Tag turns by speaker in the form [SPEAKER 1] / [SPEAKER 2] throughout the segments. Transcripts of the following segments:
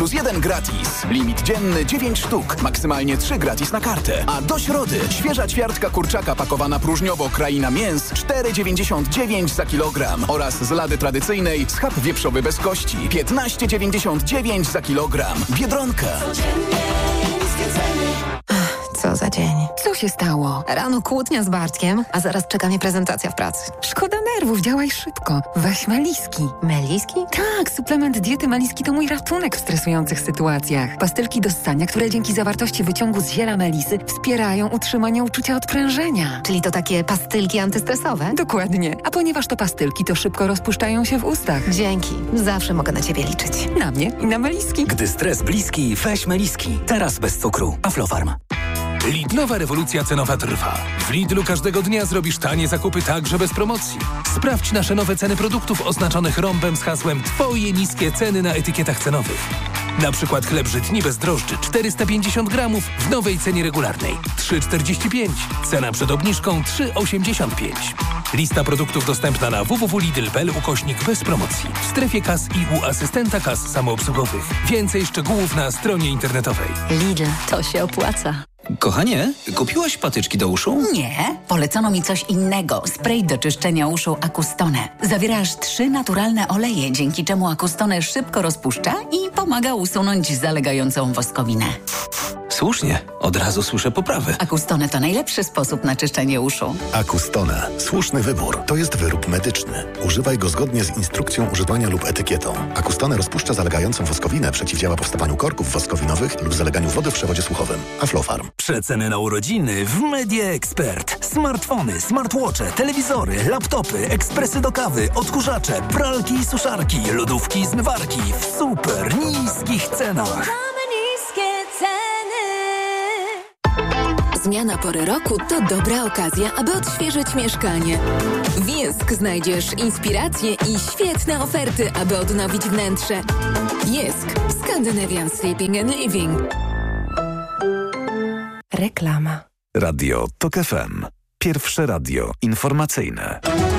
[SPEAKER 1] plus 1 gratis. Limit dzienny 9 sztuk, maksymalnie 3 gratis na kartę. A do środy świeża ćwiartka kurczaka pakowana próżniowo Kraina Mięs 4,99 za kilogram oraz z lady tradycyjnej schab wieprzowy bez kości 15,99 za kilogram. Biedronka.
[SPEAKER 2] Co za dzień.
[SPEAKER 3] Co się stało?
[SPEAKER 2] Rano kłótnia z Bartkiem, a zaraz czeka mnie prezentacja w pracy.
[SPEAKER 3] Szkoda nerwów, działaj szybko. Weź Meliski.
[SPEAKER 2] Meliski?
[SPEAKER 3] Tak, suplement diety Meliski to mój ratunek w stresujących sytuacjach. Pastylki do ssania, które dzięki zawartości wyciągu z ziela melisy wspierają utrzymanie uczucia odprężenia.
[SPEAKER 2] Czyli to takie pastylki antystresowe?
[SPEAKER 3] Dokładnie. A ponieważ to pastylki, to szybko rozpuszczają się w ustach.
[SPEAKER 2] Dzięki. Zawsze mogę na ciebie liczyć.
[SPEAKER 3] Na mnie i na Meliski.
[SPEAKER 4] Gdy stres bliski, weź Meliski. Teraz bez cukru. Aflofarm.
[SPEAKER 5] Lidlowa rewolucja cenowa trwa. W Lidlu każdego dnia zrobisz tanie zakupy także bez promocji. Sprawdź nasze nowe ceny produktów oznaczonych rąbem z hasłem Twoje niskie ceny na etykietach cenowych. Na przykład chleb żytni bez drożdży 450 gramów w nowej cenie regularnej 3,45. Cena przed obniżką 3,85. Lista produktów dostępna na www.lidl.pl/bez promocji. W strefie kas i u asystenta kas samoobsługowych. Więcej szczegółów na stronie internetowej.
[SPEAKER 2] Lidl, to się opłaca.
[SPEAKER 4] Kochanie, kupiłaś patyczki do uszu?
[SPEAKER 6] Nie, polecono mi coś innego. Spray do czyszczenia uszu Acustone. Zawiera aż 3 naturalne oleje, dzięki czemu Acustone szybko rozpuszcza i pomaga usunąć zalegającą woskowinę.
[SPEAKER 4] Słusznie, od razu słyszę poprawę.
[SPEAKER 6] Acustone to najlepszy sposób na czyszczenie uszu.
[SPEAKER 7] Acustone. Słuszny wybór. To jest wyrób medyczny. Używaj go zgodnie z instrukcją używania lub etykietą. Acustone rozpuszcza zalegającą woskowinę, przeciwdziała powstawaniu korków woskowinowych lub zaleganiu wody w przewodzie słuchowym. Aflofarm.
[SPEAKER 4] Przeceny na urodziny w Media Expert. Smartfony, smartwatche, telewizory, laptopy, ekspresy do kawy, odkurzacze, pralki i suszarki, lodówki i zmywarki w super niskich cenach.
[SPEAKER 8] Zmiana pory roku to dobra okazja, aby odświeżyć mieszkanie. W Jysk znajdziesz inspiracje i świetne oferty, aby odnowić wnętrze. Jysk. Scandinavian Sleeping and Living.
[SPEAKER 3] Reklama.
[SPEAKER 9] Radio TOK FM. Pierwsze radio informacyjne.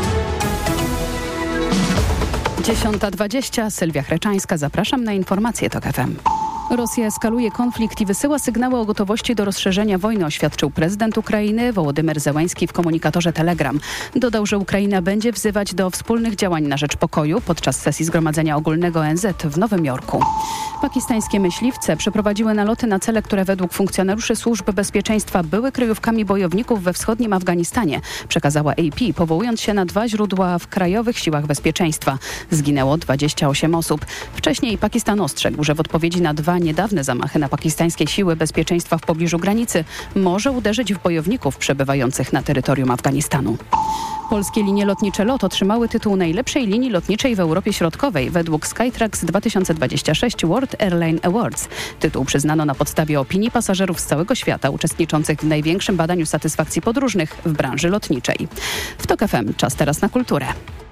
[SPEAKER 10] 10:20. Sylwia Chreczańska. Zapraszam na informacje TOK FM. Rosja eskaluje konflikt i wysyła sygnały o gotowości do rozszerzenia wojny, oświadczył prezydent Ukrainy Wołodymyr Zełenski w komunikatorze Telegram. Dodał, że Ukraina będzie wzywać do wspólnych działań na rzecz pokoju podczas sesji Zgromadzenia Ogólnego ONZ w Nowym Jorku. Pakistańskie myśliwce przeprowadziły naloty na cele, które według funkcjonariuszy służby bezpieczeństwa były kryjówkami bojowników we wschodnim Afganistanie, przekazała AP, powołując się na 2 źródła w krajowych siłach bezpieczeństwa. Zginęło 28 osób. Wcześniej Pakistan ostrzegł, że w odpowiedzi na 2 niedawne zamachy na pakistańskie siły bezpieczeństwa w pobliżu granicy może uderzyć w bojowników przebywających na terytorium Afganistanu. Polskie linie lotnicze LOT otrzymały tytuł najlepszej linii lotniczej w Europie Środkowej według Skytrax 2026 World Airline Awards. Tytuł przyznano na podstawie opinii pasażerów z całego świata uczestniczących w największym badaniu satysfakcji podróżnych w branży lotniczej. W TOK FM czas teraz na kulturę.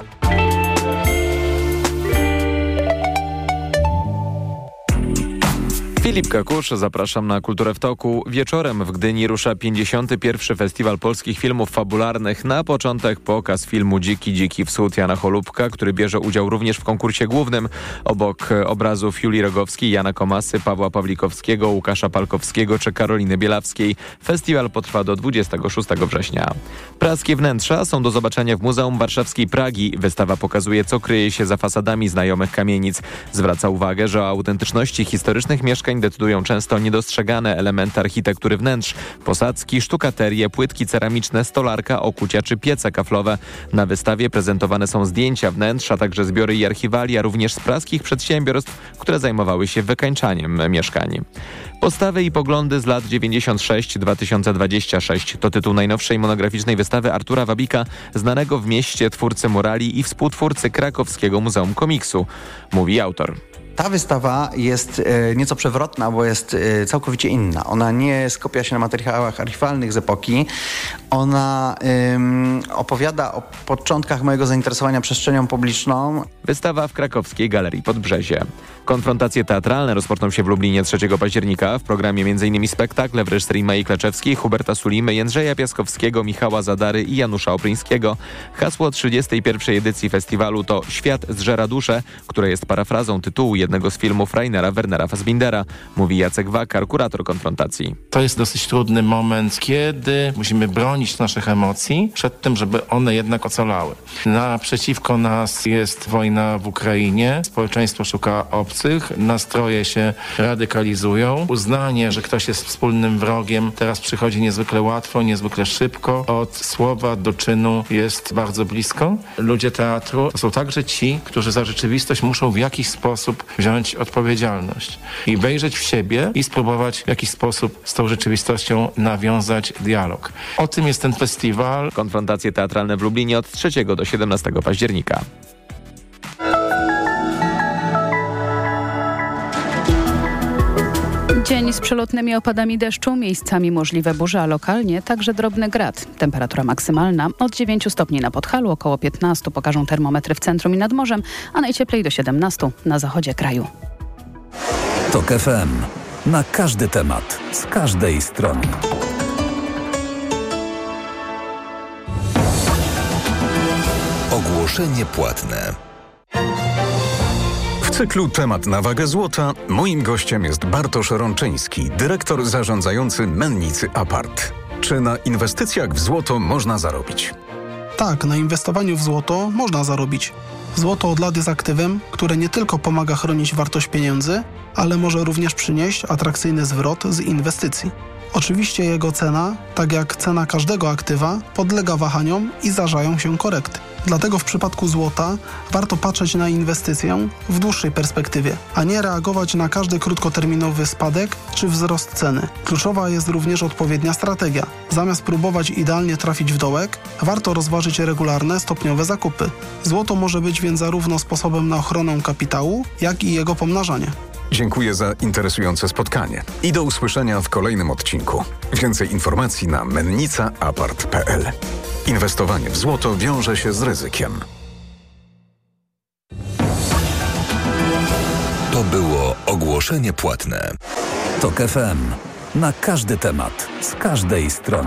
[SPEAKER 11] Filip Kakusz, zapraszam na Kulturę w Toku. Wieczorem w Gdyni rusza 51. Festiwal Polskich Filmów Fabularnych. Na początek pokaz filmu Dziki Wschód Jana Cholubka, który bierze udział również w konkursie głównym. Obok obrazów Julii Rogowskiej, Jana Komasy, Pawła Pawlikowskiego, Łukasza Palkowskiego czy Karoliny Bielawskiej. Festiwal potrwa do 26 września. Praskie wnętrza są do zobaczenia w Muzeum Warszawskiej Pragi. Wystawa pokazuje, co kryje się za fasadami znajomych kamienic. Zwraca uwagę, że o autentyczności historycznych mieszkań decydują często niedostrzegane elementy architektury wnętrz. Posadzki, sztukaterie, płytki ceramiczne, stolarka, okucia czy piece kaflowe. Na wystawie prezentowane są zdjęcia wnętrz, a także zbiory i archiwalia, również z praskich przedsiębiorstw, które zajmowały się wykańczaniem mieszkań. Postawy i poglądy z lat 96-2026 to tytuł najnowszej monograficznej wystawy Artura Wabika, znanego w mieście twórcy murali i współtwórcy Krakowskiego Muzeum Komiksu, mówi autor.
[SPEAKER 12] Ta wystawa jest nieco przewrotna, bo jest całkowicie inna. Ona nie skupia się na materiałach archiwalnych z epoki. Ona opowiada o początkach mojego zainteresowania przestrzenią publiczną.
[SPEAKER 11] Wystawa w krakowskiej Galerii Podbrzezie. Konfrontacje teatralne rozpoczną się w Lublinie 3 października. W programie m.in. spektakle w reżyserii Mai Kleczewskiej, Huberta Sulimy, Jędrzeja Piaskowskiego, Michała Zadary i Janusza Opryńskiego. Hasło 31. edycji festiwalu to Świat zżera duszę, które jest parafrazą tytułu jednego z filmów Rainera Wernera Fassbindera, mówi Jacek Wakar, kurator konfrontacji.
[SPEAKER 13] To jest dosyć trudny moment, kiedy musimy bronić naszych emocji przed tym, żeby one jednak ocalały. Naprzeciwko nas jest wojna w Ukrainie, społeczeństwo szuka obcych, nastroje się radykalizują. Uznanie, że ktoś jest wspólnym wrogiem, teraz przychodzi niezwykle łatwo, niezwykle szybko. Od słowa do czynu jest bardzo blisko. Ludzie teatru to są także ci, którzy za rzeczywistość muszą w jakiś sposób wziąć odpowiedzialność i wejrzeć w siebie i spróbować w jakiś sposób z tą rzeczywistością nawiązać dialog. O tym jest ten festiwal.
[SPEAKER 11] Konfrontacje teatralne w Lublinie od 3 do 17 października.
[SPEAKER 10] Dzień z przelotnymi opadami deszczu, miejscami możliwe burze, a lokalnie także drobny grad. Temperatura maksymalna od 9 stopni na Podhalu, około 15 pokażą termometry w centrum i nad morzem, a najcieplej do 17 na zachodzie kraju.
[SPEAKER 9] TOK FM. Na każdy temat, z każdej strony.
[SPEAKER 14] Ogłoszenie płatne.
[SPEAKER 15] W cyklu Temat na wagę złota moim gościem jest Bartosz Rączyński, dyrektor zarządzający Mennicy Apart. Czy na inwestycjach w złoto można zarobić?
[SPEAKER 16] Tak, na inwestowaniu w złoto można zarobić. Złoto od lat jest aktywem, które nie tylko pomaga chronić wartość pieniędzy, ale może również przynieść atrakcyjny zwrot z inwestycji. Oczywiście jego cena, tak jak cena każdego aktywa, podlega wahaniom i zdarzają się korekty. Dlatego w przypadku złota warto patrzeć na inwestycję w dłuższej perspektywie, a nie reagować na każdy krótkoterminowy spadek czy wzrost ceny. Kluczowa jest również odpowiednia strategia. Zamiast próbować idealnie trafić w dołek, warto rozważyć regularne, stopniowe zakupy. Złoto może być więc zarówno sposobem na ochronę kapitału, jak i jego pomnażanie.
[SPEAKER 15] Dziękuję za interesujące spotkanie i do usłyszenia w kolejnym odcinku. Więcej informacji na mennicaapart.pl. Inwestowanie w złoto wiąże się z ryzykiem.
[SPEAKER 14] To było ogłoszenie płatne.
[SPEAKER 9] TOK FM. Na każdy temat, z każdej strony.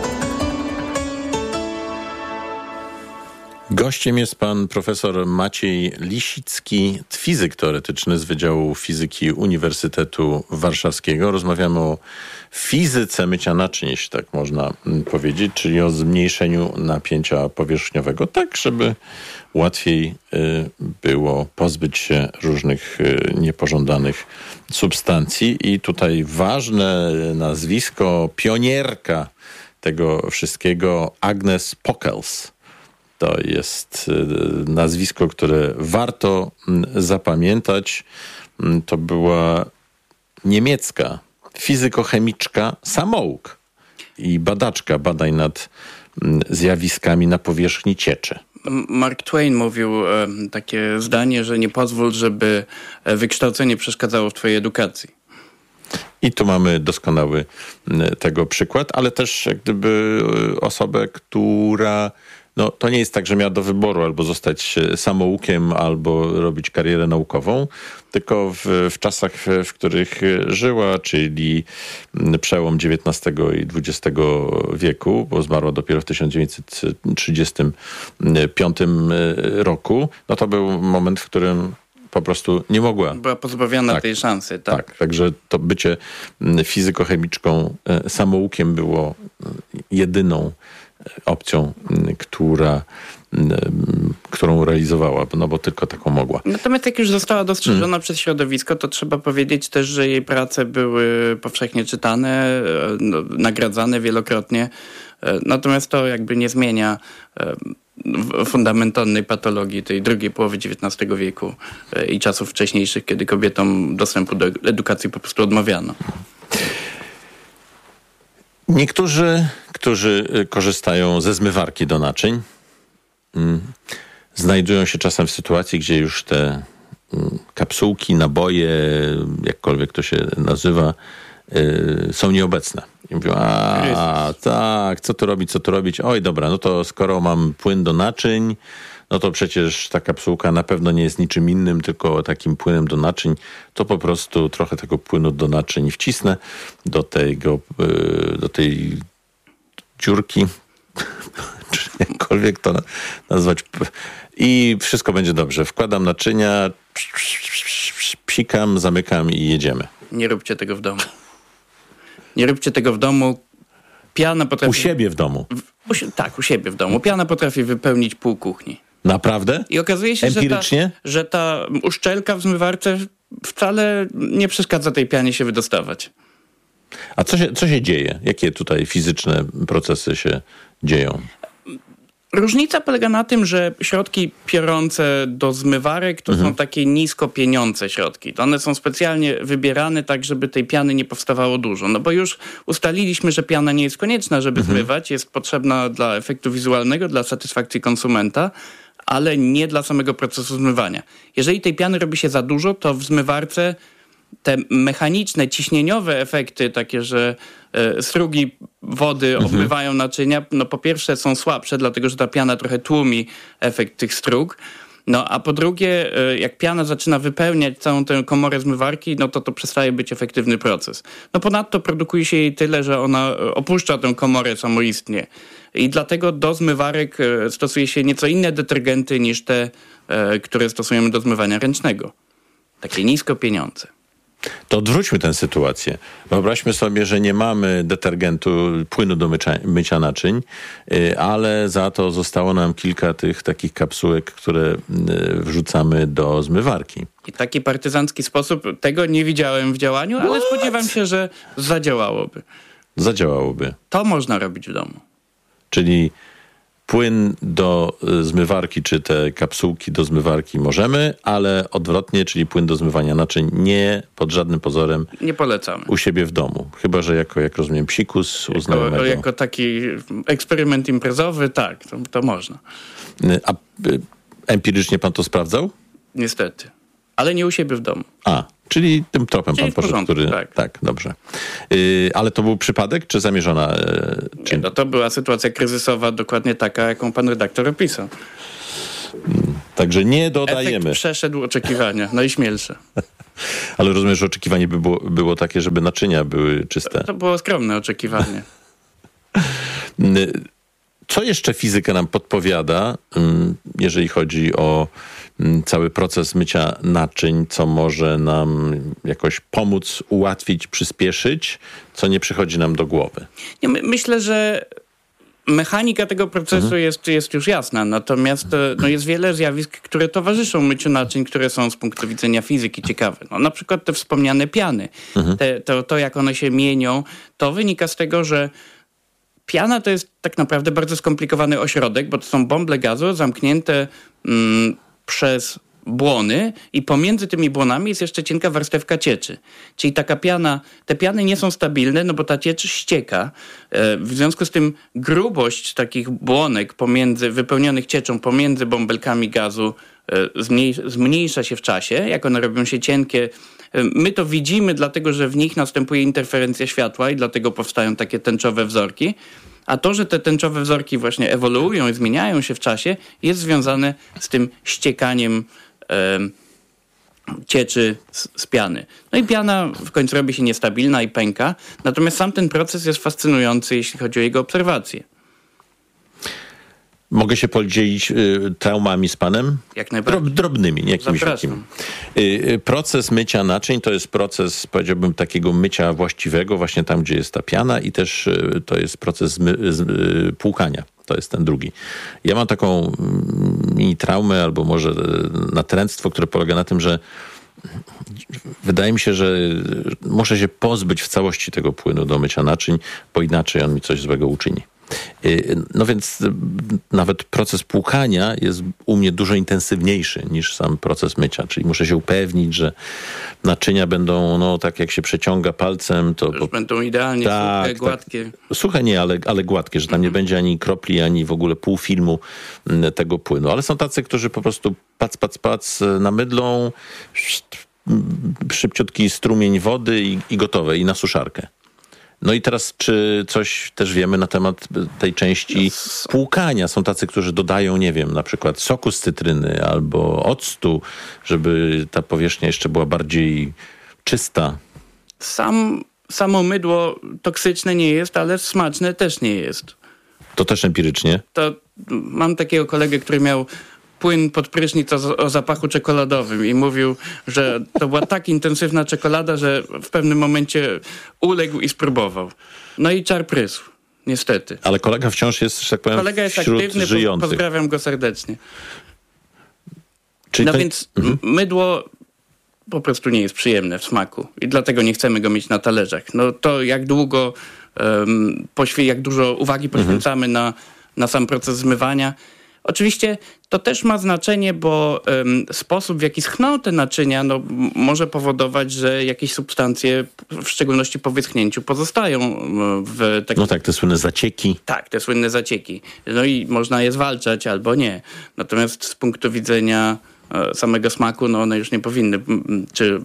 [SPEAKER 17] Gościem jest pan profesor Maciej Lisicki, fizyk teoretyczny z Wydziału Fizyki Uniwersytetu Warszawskiego. Rozmawiamy o fizyce mycia naczyń, jeśli tak można powiedzieć, czyli o zmniejszeniu napięcia powierzchniowego, tak żeby łatwiej było pozbyć się różnych niepożądanych substancji. I tutaj ważne nazwisko pionierka tego wszystkiego, Agnes Pockels. To jest nazwisko, które warto zapamiętać. To była niemiecka fizykochemiczka samouk i badaczka badań nad zjawiskami na powierzchni cieczy.
[SPEAKER 18] Mark Twain mówił takie zdanie, że nie pozwól, żeby wykształcenie przeszkadzało w twojej edukacji.
[SPEAKER 17] I tu mamy doskonały tego przykład, ale też jak gdyby osobę, która... No, to nie jest tak, że miała do wyboru albo zostać samoukiem, albo robić karierę naukową, tylko w czasach, w których żyła, czyli przełom XIX i XX wieku, bo zmarła dopiero w 1935 roku, no to był moment, w którym po prostu nie mogła.
[SPEAKER 18] Była pozbawiona tej szansy, tak?
[SPEAKER 17] Tak, także to bycie fizykochemiczką, samoukiem było jedyną opcją, którą realizowała, no bo tylko taką mogła.
[SPEAKER 18] Natomiast jak już została dostrzeżona przez środowisko, to trzeba powiedzieć też, że jej prace były powszechnie czytane, nagradzane wielokrotnie. Natomiast to jakby nie zmienia fundamentalnej patologii tej drugiej połowy XIX wieku i czasów wcześniejszych, kiedy kobietom dostępu do edukacji po prostu odmawiano.
[SPEAKER 17] Niektórzy, którzy korzystają ze zmywarki do naczyń, znajdują się czasem w sytuacji, gdzie już te kapsułki, naboje, jakkolwiek to się nazywa, są nieobecne. I mówią, tak, co tu robić? Oj, dobra, no to skoro mam płyn do naczyń, no to przecież ta kapsułka na pewno nie jest niczym innym, tylko takim płynem do naczyń. To po prostu trochę tego płynu do naczyń wcisnę do tej dziurki, czy jakkolwiek to nazwać, i wszystko będzie dobrze. Wkładam naczynia, psikam, zamykam i jedziemy.
[SPEAKER 18] Nie róbcie tego w domu. Nie róbcie tego w domu. Piana potrafi...
[SPEAKER 17] U siebie w domu?
[SPEAKER 18] Tak, u siebie w domu. Piana potrafi wypełnić pół kuchni.
[SPEAKER 17] Naprawdę?
[SPEAKER 18] I okazuje się, że ta uszczelka w zmywarce wcale nie przeszkadza tej pianie się wydostawać.
[SPEAKER 17] A co się dzieje? Jakie tutaj fizyczne procesy się dzieją?
[SPEAKER 18] Różnica polega na tym, że środki piorące do zmywarek to są takie nisko pieniące środki. To one są specjalnie wybierane tak, żeby tej piany nie powstawało dużo. No bo już ustaliliśmy, że piana nie jest konieczna, żeby zmywać. Jest potrzebna dla efektu wizualnego, dla satysfakcji konsumenta, ale nie dla samego procesu zmywania. Jeżeli tej piany robi się za dużo, to w zmywarce te mechaniczne, ciśnieniowe efekty, takie, że strugi wody obmywają naczynia, no po pierwsze są słabsze, dlatego że ta piana trochę tłumi efekt tych strug. No a po drugie, jak piana zaczyna wypełniać całą tę komorę zmywarki, no to przestaje być efektywny proces. No ponadto produkuje się jej tyle, że ona opuszcza tę komorę samoistnie. I dlatego do zmywarek stosuje się nieco inne detergenty niż te, które stosujemy do zmywania ręcznego. Takie nisko pieniądze.
[SPEAKER 17] To odwróćmy tę sytuację. Wyobraźmy sobie, że nie mamy detergentu, płynu do mycia naczyń, ale za to zostało nam kilka tych takich kapsułek, które wrzucamy do zmywarki.
[SPEAKER 18] I taki partyzancki sposób, tego nie widziałem w działaniu, ale spodziewam się, że zadziałałoby.
[SPEAKER 17] Zadziałałoby.
[SPEAKER 18] To można robić w domu.
[SPEAKER 17] Czyli płyn do zmywarki, czy te kapsułki do zmywarki możemy, ale odwrotnie, czyli płyn do zmywania naczyń nie pod żadnym pozorem
[SPEAKER 18] nie polecamy.
[SPEAKER 17] U siebie w domu. Chyba że jak rozumiem, psikus u znajomego.
[SPEAKER 18] Jako taki eksperyment imprezowy, tak, to można.
[SPEAKER 17] A empirycznie pan to sprawdzał?
[SPEAKER 18] Niestety. Ale nie u siebie w domu.
[SPEAKER 17] Czyli tym tropem pan poszedł, który...
[SPEAKER 18] Tak,
[SPEAKER 17] dobrze. Ale to był przypadek, czy zamierzona?
[SPEAKER 18] Nie, no to była sytuacja kryzysowa, dokładnie taka, jaką pan redaktor opisał.
[SPEAKER 17] Także nie dodajemy.
[SPEAKER 18] Efekt przeszedł oczekiwania, najśmielsze.
[SPEAKER 17] Ale rozumiem, że oczekiwanie było takie, żeby naczynia były czyste.
[SPEAKER 18] To było skromne oczekiwanie.
[SPEAKER 17] Co jeszcze fizyka nam podpowiada, jeżeli chodzi o cały proces mycia naczyń, co może nam jakoś pomóc, ułatwić, przyspieszyć, co nie przychodzi nam do głowy?
[SPEAKER 18] Myślę, że mechanika tego procesu jest już jasna, natomiast jest wiele zjawisk, które towarzyszą myciu naczyń, które są z punktu widzenia fizyki ciekawe. No, na przykład te wspomniane piany. To, jak one się mienią, to wynika z tego, że piana to jest tak naprawdę bardzo skomplikowany ośrodek, bo to są bąble gazu zamknięte przez błony i pomiędzy tymi błonami jest jeszcze cienka warstewka cieczy. Czyli taka piana, te piany nie są stabilne, no bo ta ciecz ścieka. W związku z tym grubość takich błonek wypełnionych cieczą pomiędzy bąbelkami gazu zmniejsza się w czasie. Jak one robią się cienkie, my to widzimy, dlatego że w nich następuje interferencja światła i dlatego powstają takie tęczowe wzorki. A to, że te tęczowe wzorki właśnie ewoluują i zmieniają się w czasie, jest związane z tym ściekaniem cieczy z piany. No i piana w końcu robi się niestabilna i pęka, natomiast sam ten proces jest fascynujący, jeśli chodzi o jego obserwację.
[SPEAKER 17] Mogę się podzielić traumami z panem?
[SPEAKER 18] Jak najbardziej.
[SPEAKER 17] Drobnymi, nie jakimiś takimi. Proces mycia naczyń to jest proces, powiedziałbym, takiego mycia właściwego, właśnie tam, gdzie jest ta piana, i też to jest proces płukania. To jest ten drugi. Ja mam taką mini traumę, albo może natręctwo, które polega na tym, że wydaje mi się, że muszę się pozbyć w całości tego płynu do mycia naczyń, bo inaczej on mi coś złego uczyni. No więc nawet proces płukania jest u mnie dużo intensywniejszy niż sam proces mycia, czyli muszę się upewnić, że naczynia będą, tak jak się przeciąga palcem, to
[SPEAKER 18] będą idealnie suche, gładkie.
[SPEAKER 17] Suche nie, ale gładkie, że tam nie będzie ani kropli, ani w ogóle pół filmu tego płynu. Ale są tacy, którzy po prostu pac namydlą, szybciutki strumień wody i gotowe, i na suszarkę. No i teraz, czy coś też wiemy na temat tej części płukania? Są tacy, którzy dodają, nie wiem, na przykład soku z cytryny albo octu, żeby ta powierzchnia jeszcze była bardziej czysta.
[SPEAKER 18] Samo mydło toksyczne nie jest, ale smaczne też nie jest.
[SPEAKER 17] To też empirycznie?
[SPEAKER 18] Mam takiego kolegę, który miał płyn pod prysznic o zapachu czekoladowym i mówił, że to była tak intensywna czekolada, że w pewnym momencie uległ i spróbował. No i czar prysł, niestety.
[SPEAKER 17] Ale kolega wciąż jest, że tak powiem,
[SPEAKER 18] kolega jest
[SPEAKER 17] wśród
[SPEAKER 18] aktywny,
[SPEAKER 17] żyjących.
[SPEAKER 18] Pozdrawiam go serdecznie.
[SPEAKER 17] Czyli
[SPEAKER 18] więc mydło po prostu nie jest przyjemne w smaku i dlatego nie chcemy go mieć na talerzach. No to jak długo, jak dużo uwagi poświęcamy na sam proces zmywania. Oczywiście to też ma znaczenie, bo sposób, w jaki schną te naczynia, może powodować, że jakieś substancje, w szczególności po wyschnięciu, pozostają w takim...
[SPEAKER 17] No tak, te słynne zacieki.
[SPEAKER 18] Tak, te słynne zacieki. No i można je zwalczać albo nie. Natomiast z punktu widzenia samego smaku, one już nie powinny, czy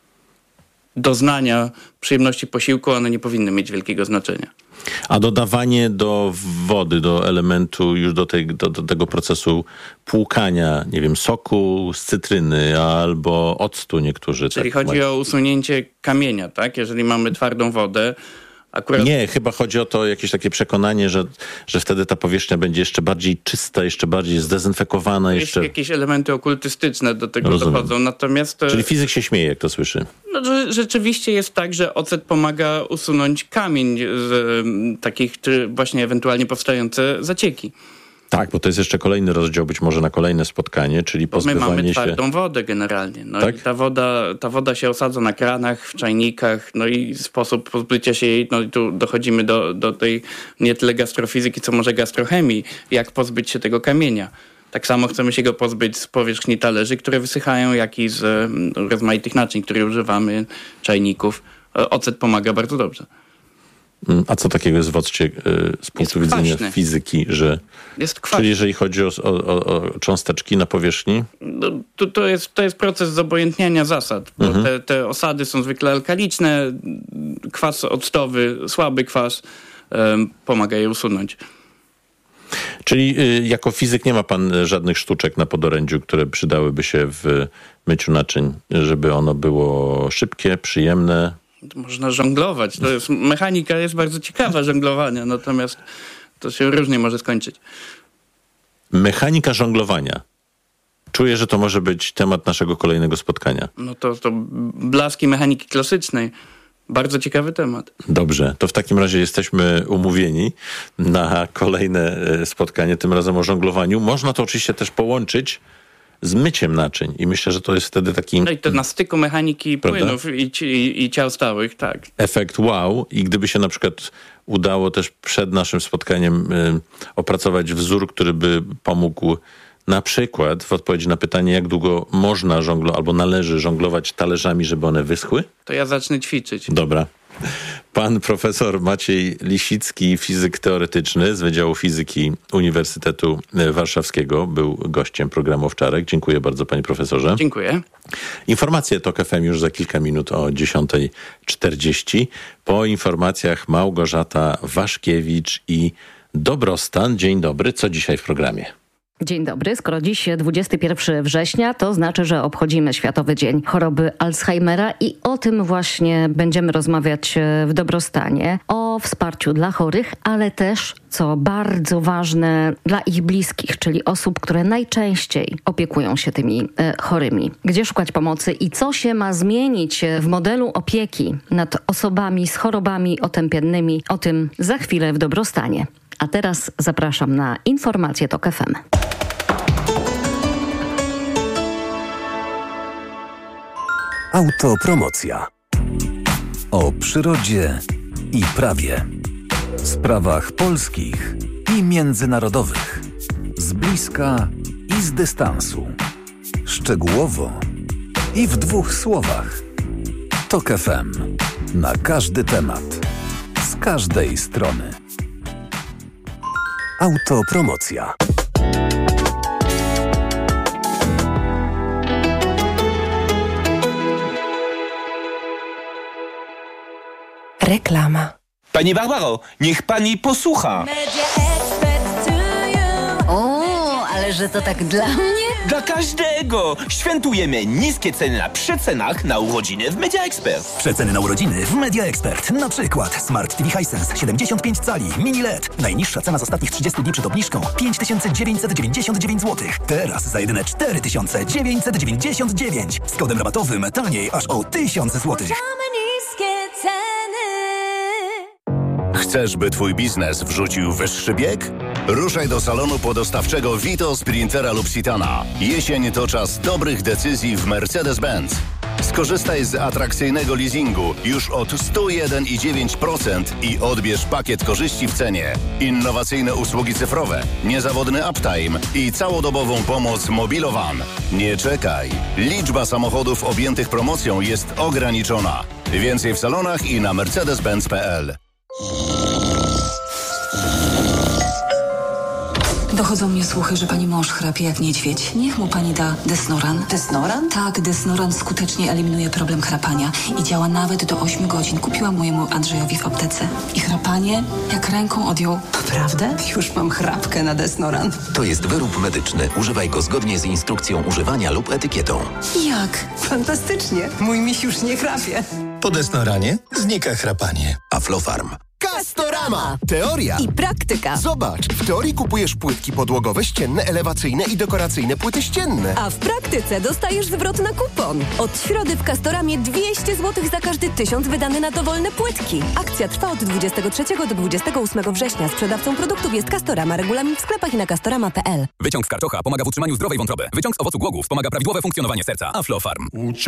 [SPEAKER 18] doznania przyjemności posiłku, one nie powinny mieć wielkiego znaczenia.
[SPEAKER 17] A dodawanie do wody, do elementu, już do tego procesu płukania, nie wiem, soku z cytryny albo octu niektórzy.
[SPEAKER 18] Czyli chodzi o usunięcie kamienia, tak? Jeżeli mamy twardą wodę, akurat...
[SPEAKER 17] Nie, chyba chodzi o to jakieś takie przekonanie, że wtedy ta powierzchnia będzie jeszcze bardziej czysta, jeszcze bardziej zdezynfekowana.
[SPEAKER 18] Jakieś elementy okultystyczne do tego dochodzą. Natomiast...
[SPEAKER 17] Czyli fizyk się śmieje, jak to słyszy.
[SPEAKER 18] Rzeczywiście jest tak, że ocet pomaga usunąć kamień z takich, czy właśnie ewentualnie powstające zacieki.
[SPEAKER 17] Tak, bo to jest jeszcze kolejny rozdział, być może na kolejne spotkanie, czyli pozbywanie się...
[SPEAKER 18] My mamy twardą wodę generalnie. Tak? I ta woda się osadza na kranach, w czajnikach, i sposób pozbycia się jej, i tu dochodzimy do tej nie tyle gastrofizyki, co może gastrochemii, jak pozbyć się tego kamienia. Tak samo chcemy się go pozbyć z powierzchni talerzy, które wysychają, jak i z rozmaitych naczyń, które używamy, czajników. Ocet pomaga bardzo dobrze.
[SPEAKER 17] A co takiego jest w occie z punktu widzenia fizyki, że...
[SPEAKER 18] Jest kwaśny.
[SPEAKER 17] Czyli jeżeli chodzi o cząsteczki na powierzchni?
[SPEAKER 18] To jest proces zobojętniania zasad, bo te osady są zwykle alkaliczne, kwas octowy, słaby kwas pomaga je usunąć.
[SPEAKER 17] Czyli jako fizyk nie ma pan żadnych sztuczek na podorędziu, które przydałyby się w myciu naczyń, żeby ono było szybkie, przyjemne?
[SPEAKER 18] Można żonglować. Mechanika jest bardzo ciekawa żonglowania, natomiast to się różnie może skończyć.
[SPEAKER 17] Mechanika żonglowania. Czuję, że to może być temat naszego kolejnego spotkania.
[SPEAKER 18] To blaski mechaniki klasycznej. Bardzo ciekawy temat.
[SPEAKER 17] Dobrze, to w takim razie jesteśmy umówieni na kolejne spotkanie, tym razem o żonglowaniu. Można to oczywiście też połączyć z myciem naczyń i myślę, że to jest wtedy taki...
[SPEAKER 18] I to na styku mechaniki płynów i ciał stałych, tak.
[SPEAKER 17] Efekt wow. I gdyby się na przykład udało też przed naszym spotkaniem opracować wzór, który by pomógł na przykład w odpowiedzi na pytanie, jak długo można albo należy żonglować talerzami, żeby one wyschły?
[SPEAKER 18] To ja zacznę ćwiczyć.
[SPEAKER 17] Dobra. Pan profesor Maciej Lisicki, fizyk teoretyczny z Wydziału Fizyki Uniwersytetu Warszawskiego, był gościem programu Owczarek. Dziękuję bardzo, panie profesorze.
[SPEAKER 18] Dziękuję.
[SPEAKER 17] Informacje TOK FM już za kilka minut o 10:40. Po informacjach Małgorzata Waszkiewicz i Dobrostan. Dzień dobry. Co dzisiaj w programie?
[SPEAKER 19] Dzień dobry. Skoro dziś 21 września, to znaczy, że obchodzimy Światowy Dzień Choroby Alzheimera i o tym właśnie będziemy rozmawiać w Dobrostanie. O wsparciu dla chorych, ale też, co bardzo ważne, dla ich bliskich, czyli osób, które najczęściej opiekują się tymi chorymi. Gdzie szukać pomocy i co się ma zmienić w modelu opieki nad osobami z chorobami otępiennymi? O tym za chwilę w Dobrostanie. A teraz zapraszam na informacje TOK FM.
[SPEAKER 14] Autopromocja. O przyrodzie i prawie. Sprawach polskich i międzynarodowych. Z bliska i z dystansu. Szczegółowo i w 2 słowach. TOK FM. Na każdy temat. Z każdej strony. Autopromocja.
[SPEAKER 20] Reklama. Pani Barbaro, niech pani posłucha.
[SPEAKER 6] O, ale że to tak dla mnie?
[SPEAKER 20] Dla każdego! Świętujemy niskie ceny na przecenach na urodziny w Media Expert.
[SPEAKER 4] Przeceny na urodziny w Media Expert. Na przykład Smart TV Hisense 75 cali, mini LED. Najniższa cena z ostatnich 30 dni przed obniżką 5999 zł. Teraz za jedyne 4999. Z kodem rabatowym taniej aż o 1000 zł.
[SPEAKER 21] Chcesz, by twój biznes wrzucił wyższy bieg? Ruszaj do salonu podostawczego Vito, Sprintera lub Citana. Jesień to czas dobrych decyzji w Mercedes-Benz. Skorzystaj z atrakcyjnego leasingu już od 101,9% i odbierz pakiet korzyści w cenie. Innowacyjne usługi cyfrowe, niezawodny uptime i całodobową pomoc Mobilowan. Nie czekaj. Liczba samochodów objętych promocją jest ograniczona. Więcej w salonach i na mercedes-benz.pl.
[SPEAKER 22] Dochodzą mnie słuchy, że pani mąż chrapie jak niedźwiedź. Niech mu pani da Desnoran.
[SPEAKER 6] Desnoran?
[SPEAKER 22] Tak, Desnoran skutecznie eliminuje problem chrapania i działa nawet do 8 godzin. Kupiłam mojemu Andrzejowi w aptece. I chrapanie jak ręką odjął.
[SPEAKER 6] Naprawdę? Już mam chrapkę na Desnoran.
[SPEAKER 14] To jest wyrób medyczny. Używaj go zgodnie z instrukcją używania lub etykietą.
[SPEAKER 6] Jak? Fantastycznie. Mój miś już nie chrapie.
[SPEAKER 14] Po Desnoranie znika chrapanie. Aflofarm.
[SPEAKER 23] Castorama. Teoria
[SPEAKER 6] i praktyka.
[SPEAKER 23] Zobacz, w teorii kupujesz płytki podłogowe, ścienne, elewacyjne i dekoracyjne płyty ścienne.
[SPEAKER 6] A w praktyce dostajesz zwrot na kupon. Od środy w Castoramie 200 zł za każdy 1000 wydany na dowolne płytki. Akcja trwa od 23 do 28 września. Sprzedawcą produktów jest Castorama. Regulamin w sklepach i na castorama.pl.
[SPEAKER 24] Wyciąg z karczocha pomaga w utrzymaniu zdrowej wątroby. Wyciąg z owocu głogów pomaga prawidłowe funkcjonowanie serca. Aflofarm.